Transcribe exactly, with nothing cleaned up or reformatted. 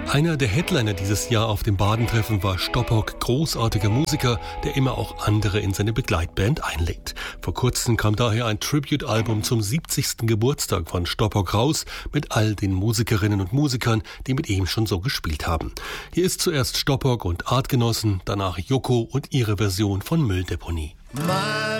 Einer der Headliner dieses Jahr auf dem Badentreffen war Stoppock, großartiger Musiker, der immer auch andere in seine Begleitband einlädt. Vor kurzem kam daher ein Tribute-Album zum siebzigsten Geburtstag von Stoppock raus, mit all den Musikerinnen und Musikern, die mit ihm schon so gespielt haben. Hier ist zuerst Stoppock und Artgenossen, danach Joko und ihre Version von Mülldeponie.